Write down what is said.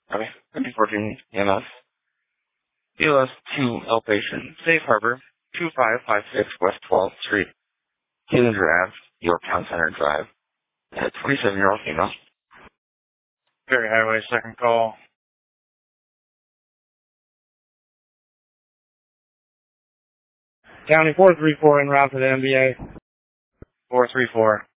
Okay. 14 EMS. BLS 2 outpatient. Safe Harbor. 2556 West 12th Street. Killinger Ave, Yorktown Center Drive. 27-year-old female. Ferry Highway, second call. County 434 en route to the MBA. 434.